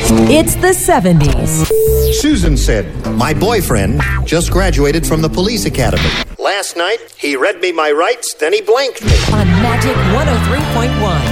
It's the 70s. Susan said, my boyfriend just graduated from the police academy. Last night, he read me my rights, then he blanked me. On Magic 103.1.